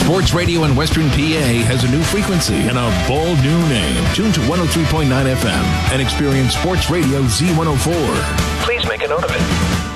Sports radio in Western PA has a new frequency and a bold new name. Tune to 103.9 FM and experience Sports Radio Z104. Please make a note of it.